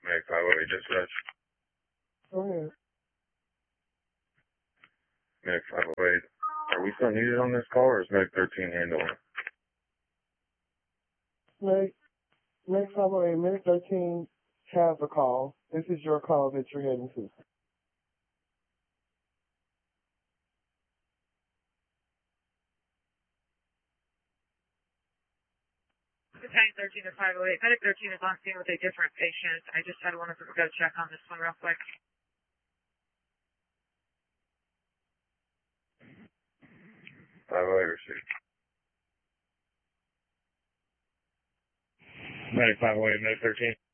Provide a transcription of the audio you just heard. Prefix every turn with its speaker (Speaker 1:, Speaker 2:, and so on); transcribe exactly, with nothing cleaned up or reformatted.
Speaker 1: Medic five oh eight dispatch.
Speaker 2: Go ahead.
Speaker 1: Medic five oh eight. Are we still needed on this call, or is Medic thirteen handling it?
Speaker 2: Medic, Medic five oh eight, Medic thirteen has a call. This is your call that you're heading to.
Speaker 3: Battalion thirteen to five oh eight. Medic thirteen is on scene with a different patient. I just had one of them go check on this one real quick.
Speaker 1: five oh eight received.
Speaker 4: Medic five oh eight, Medic thirteen.